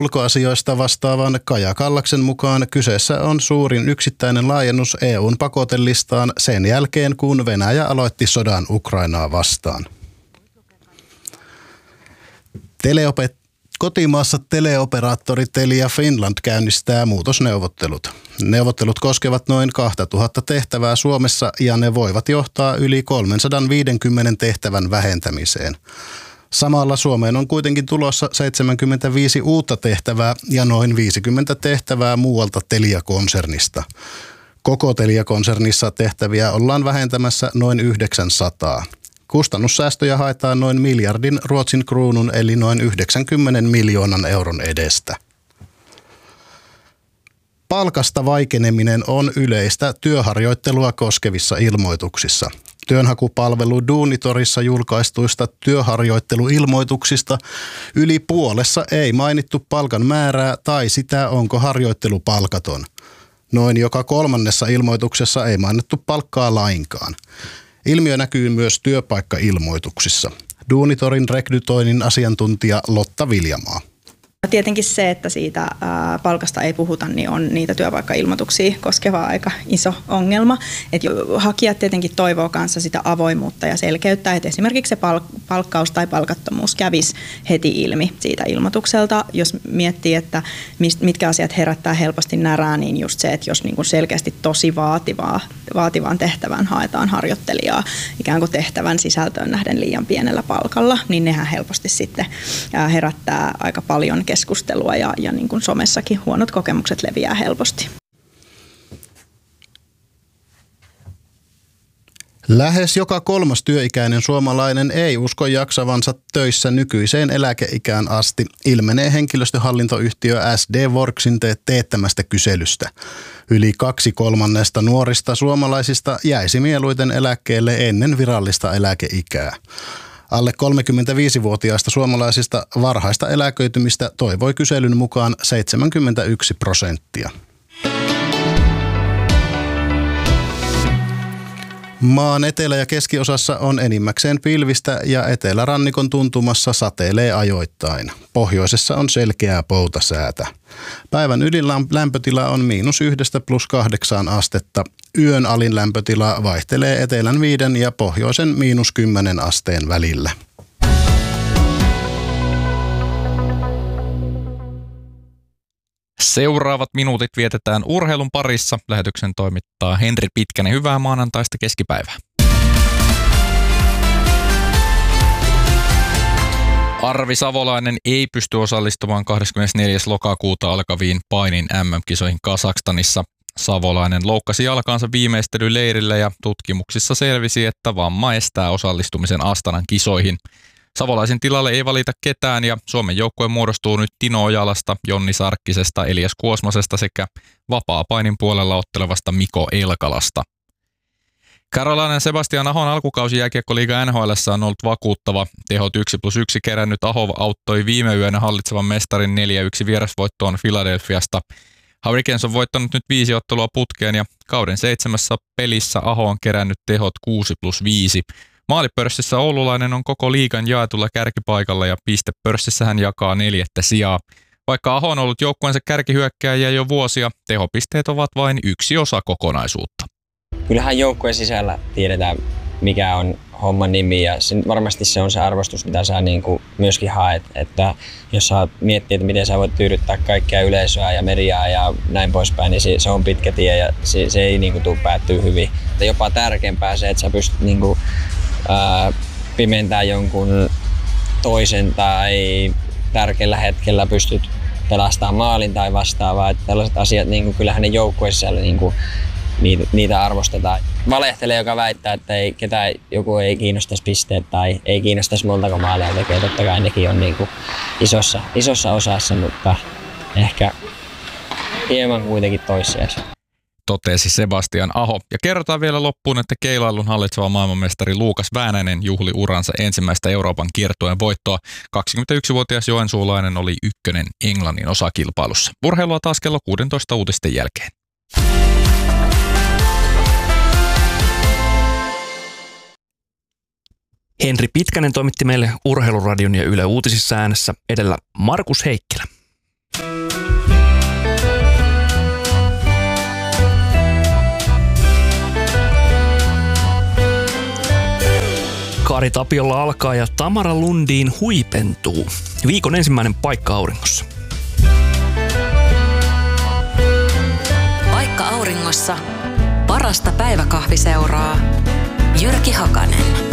ulkoasioista vastaavan Kaja Kallaksen mukaan kyseessä on suurin yksittäinen laajennus EU:n pakotelistaan sen jälkeen, kun Venäjä aloitti sodan Ukrainaa vastaan. Kotimaassa teleoperaattori Telia Finland käynnistää muutosneuvottelut. Neuvottelut koskevat noin 2000 tehtävää Suomessa ja ne voivat johtaa yli 350 tehtävän vähentämiseen. Samalla Suomeen on kuitenkin tulossa 75 uutta tehtävää ja noin 50 tehtävää muualta Telia-konsernista. Koko Telia-konsernissa tehtäviä ollaan vähentämässä noin 900. Kustannussäästöjä haetaan noin miljardin Ruotsin kruunun eli noin 90 miljoonan euron edestä. Palkasta vaikeneminen on yleistä työharjoittelua koskevissa ilmoituksissa. Työnhakupalvelu Duunitorissa julkaistuista työharjoitteluilmoituksista yli puolessa ei mainittu palkan määrää tai sitä, onko harjoittelu palkaton. Noin joka kolmannessa ilmoituksessa ei mainittu palkkaa lainkaan. Ilmiö näkyy myös työpaikkailmoituksissa. Duunitorin rekrytoinnin asiantuntija Lotta Viljamaa. Tietenkin se, että siitä palkasta ei puhuta, niin on niitä työpaikkailmoituksia koskeva aika iso ongelma. Et hakijat tietenkin toivoo kanssa sitä avoimuutta ja selkeyttä, että esimerkiksi se palkkaus tai palkattomuus kävisi heti ilmi siitä ilmoitukselta. Jos miettii, että mitkä asiat herättää helposti närää, niin just se, että jos niin kuin selkeästi tosi vaativaan tehtävän haetaan harjoittelijaa ikään kuin tehtävän sisältöön nähden liian pienellä palkalla, niin nehän helposti sitten herättää aika paljon keskustelua ja niin kuin somessakin huonot kokemukset leviää helposti. Lähes joka kolmas työikäinen suomalainen ei usko jaksavansa töissä nykyiseen eläkeikään asti, ilmenee henkilöstöhallintoyhtiö SD Worksin teettämästä kyselystä. Yli 2/3 nuorista suomalaisista jäisi mieluiten eläkkeelle ennen virallista eläkeikää. Alle 35-vuotiaista suomalaisista varhaista eläköitymistä toivoi kyselyn mukaan 71%. Maan etelä- ja keskiosassa on enimmäkseen pilvistä ja etelärannikon tuntumassa satelee ajoittain. Pohjoisessa on selkeää poutasäätä. Päivän ylin lämpötila on -1 + 8 astetta. Yön alin lämpötila vaihtelee etelän 5 ja pohjoisen -10 asteen välillä. Seuraavat minuutit vietetään urheilun parissa. Lähetyksen toimittaa Henri Pitkänen. Hyvää maanantaista keskipäivää. Arvi Savolainen ei pysty osallistumaan 24. lokakuuta alkaviin painin MM-kisoihin Kazakstanissa. Savolainen loukkasi jalkaansa viimeistelyleirillä ja tutkimuksissa selvisi, että vamma estää osallistumisen Astanan kisoihin. Savolaisen tilalle ei valita ketään ja Suomen joukkue muodostuu nyt Tino Ojalasta, Jonni Sarkkisesta, Elias Kuosmasesta sekä vapaapainin puolella ottelevasta Miko Elkalasta. Carolainen Sebastian Ahon alkukausi jääkiekkoliiga NHL:ssä on ollut vakuuttava. Tehot 1+1 kerännyt Aho auttoi viime yönä hallitsevan mestarin 4-1 vierasvoittoon Philadelphiasta. Hurricanes on voittanut nyt 5 ottelua putkeen ja kauden 7 pelissä Aho on kerännyt tehot 6+5. Maalipörssissä oululainen on koko liigan jaetulla kärkipaikalla ja pistepörssissä hän jakaa 4. sijaa. Vaikka Aho on ollut joukkueensa kärkihyökkääjiä jo vuosia, tehopisteet ovat vain yksi osa kokonaisuutta. Kyllähän joukkueen sisällä tiedetään, mikä on homman nimi ja varmasti se on se arvostus, mitä sä niinku myöskin haet. Että jos sä miettii, että miten sä voit tyydyttää kaikkea yleisöä ja mediaa ja näin poispäin, niin se on pitkä tie ja se ei niinku tule päättyä hyvin. Ja jopa tärkeämpää se, että sä pystyt niinku, pimentämään jonkun toisen tai tärkeällä hetkellä pystyt pelastamaan maalin tai vastaavaa. Että tällaiset asiat, niinku, kyllähän ne joukkueissa niinku, niitä arvostetaan. Valehtelee, joka väittää, että ketään joku ei kiinnostaisi pisteet tai ei kiinnostaisi montako maalia tekee. Totta kai nekin on niinku isossa osassa, mutta ehkä hieman kuitenkin toissijaisia. Totesi Sebastian Aho. Ja kerrotaan vielä loppuun, että keilailun hallitseva maailmanmestari Luukas Väänänen juhli uransa ensimmäistä Euroopan kiertueen voittoa. 21-vuotias joensuulainen oli ykkönen Englannin osakilpailussa. Urheilua taas kello 16 uutisten jälkeen. Henri Pitkänen toimitti meille Urheiluradion ja Yle Uutisissa äänessä, edellä Markus Heikkilä. Kari Tapiolla alkaa ja Tamara Lundin huipentuu. Viikon ensimmäinen paikka auringossa. Paikka auringossa. Parasta päiväkahviseuraa. Jyrki Hakanen.